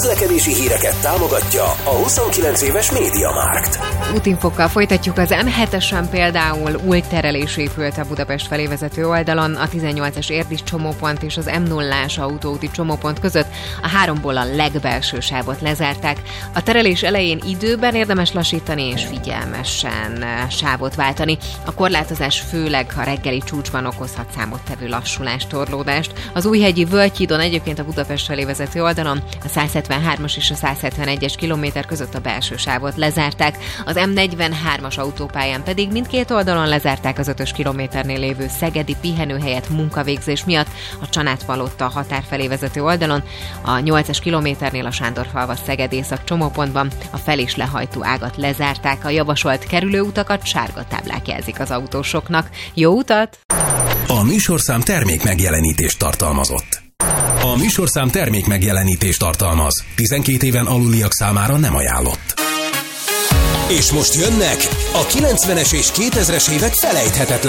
Közlekedési híreket támogatja a 29 éves MediaMarkt. Útinfokkal folytatjuk. Az M7-esen például új terelés épült a Budapest felé vezető oldalon, a 18-es Érdis csomópont és az M0-ás autóúti csomópont között a 3-ból a legbelső sávot lezárták. A terelés elején időben érdemes lassítani és figyelmesen sávot váltani. A korlátozás főleg a reggeli csúcsban okozhat számottevő lassulást, torlódást. Az Újhegyi Völgyhídon egyébként a Budapest felé vezető oldalon a 173-as és a 171-es kilométer között a belső sávot lezárták. Az M43-as autópályán pedig mindkét oldalon lezárták az 5-ös kilométernél lévő szegedi pihenőhelyet munkavégzés miatt. A Csanád-Palotta határ felé vezető oldalon a 8-as kilométernél a Sándorfalva-Szeged észak csomópontban a fel- és lehajtó ágat lezárták. A javasolt kerülőutakat sárga táblák jelzik az autósoknak. Jó utat! A műsorszám termék megjelenítést tartalmazott. A műsorszám termék megjelenítést tartalmaz. 12 éven aluliak számára nem ajánlott. És most jönnek a 90-es és 2000-es évek felejthetetlen